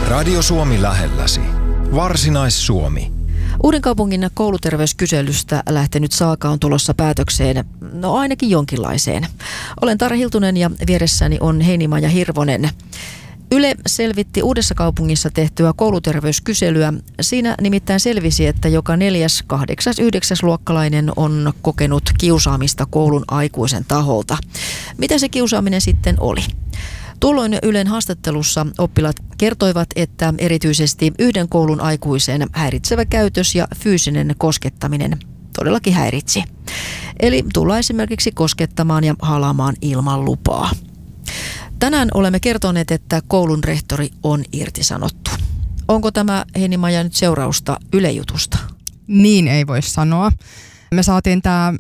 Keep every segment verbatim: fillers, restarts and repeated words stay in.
Radio Suomi lähelläsi. Varsinais-Suomi. Uudenkaupungin kouluterveyskyselystä lähtenyt saaka on tulossa päätökseen, no ainakin jonkinlaiseen. Olen Tara Hiltunen ja vieressäni on Heini-Maija Hirvonen. Yle selvitti Uudessakaupungissa tehtyä kouluterveyskyselyä. Siinä nimittäin selvisi, että joka neljäs, kahdeksas, yhdeksäs luokkalainen on kokenut kiusaamista koulun aikuisen taholta. Mitä se kiusaaminen sitten oli? Tuolloin Ylen haastattelussa oppilaat kertoivat, että erityisesti yhden koulun aikuisen häiritsevä käytös ja fyysinen koskettaminen todellakin häiritsi. Eli tullaan esimerkiksi koskettamaan ja halaamaan ilman lupaa. Tänään olemme kertoneet, että koulun rehtori on irtisanottu. Onko tämä, Heini-Maija, nyt seurausta Yle-jutusta? Niin ei voi sanoa. Me saatiin tämä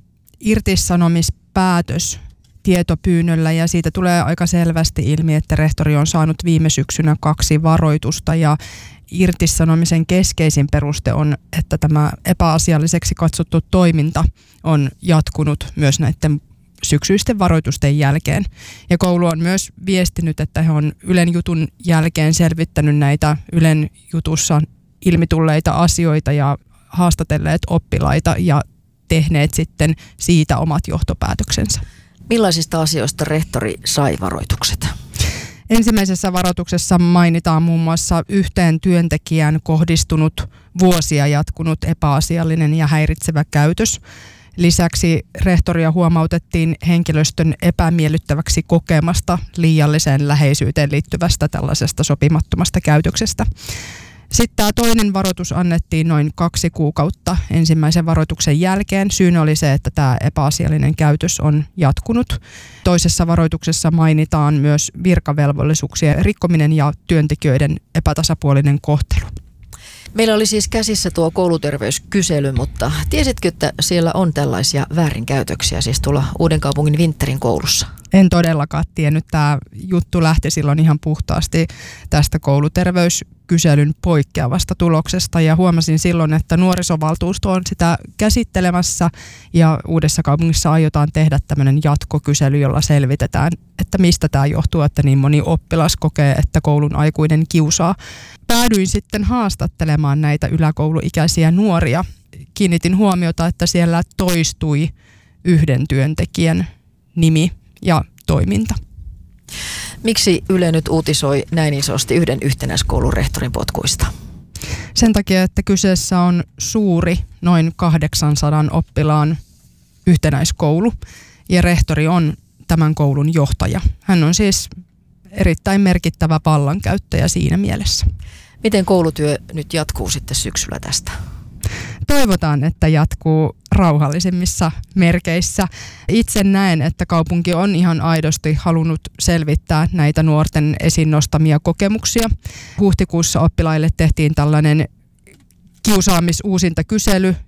irtisanomispäätös tietopyynnöllä ja siitä tulee aika selvästi ilmi, että rehtori on saanut viime syksynä kaksi varoitusta ja irtisanomisen keskeisin peruste on, että tämä epäasialliseksi katsottu toiminta on jatkunut myös näiden syksyisten varoitusten jälkeen. Ja koulu on myös viestinyt, että he on Ylen jutun jälkeen selvittänyt näitä Ylen jutussa ilmitulleita asioita ja haastatelleet oppilaita ja tehneet sitten siitä omat johtopäätöksensä. Millaisista asioista rehtori sai varoitukset? Ensimmäisessä varoituksessa mainitaan muun muassa yhteen työntekijään kohdistunut vuosia jatkunut epäasiallinen ja häiritsevä käytös. Lisäksi rehtoria huomautettiin henkilöstön epämiellyttäväksi kokemasta liialliseen läheisyyteen liittyvästä tällaisesta sopimattomasta käytöksestä. Sitten tämä toinen varoitus annettiin noin kaksi kuukautta ensimmäisen varoituksen jälkeen. Syynä oli se, että tämä epäasiallinen käytös on jatkunut. Toisessa varoituksessa mainitaan myös virkavelvollisuuksien rikkominen ja työntekijöiden epätasapuolinen kohtelu. Meillä oli siis käsissä tuo kouluterveyskysely, mutta tiesitkö, että siellä on tällaisia väärinkäytöksiä siis tuolla Uudenkaupungin Vintterin koulussa? En todellakaan tiennyt. Tämä juttu lähti silloin ihan puhtaasti tästä kouluterveyskyselyn poikkeavasta tuloksesta ja huomasin silloin, että nuorisovaltuusto on sitä käsittelemässä ja Uudessakaupungissa aiotaan tehdä tämmöinen jatkokysely, jolla selvitetään, että mistä tämä johtuu, että niin moni oppilas kokee, että koulun aikuinen kiusaa. Päädyin sitten haastattelemaan näitä yläkouluikäisiä nuoria. Kiinnitin huomiota, että siellä toistui yhden työntekijän nimi ja toiminta. Miksi Yle nyt uutisoi näin isosti yhden yhtenäiskoulun rehtorin potkuista? Sen takia, että kyseessä on suuri, noin kahdeksansadan oppilaan yhtenäiskoulu ja rehtori on tämän koulun johtaja. Hän on siis erittäin merkittävä vallankäyttäjä siinä mielessä. Miten koulutyö nyt jatkuu sitten syksyllä tästä? Toivotaan, että jatkuu rauhallisemmissa merkeissä. Itse näen, että kaupunki on ihan aidosti halunnut selvittää näitä nuorten esiin nostamia kokemuksia. Huhtikuussa oppilaille tehtiin tällainen kiusaamisuusintakysely,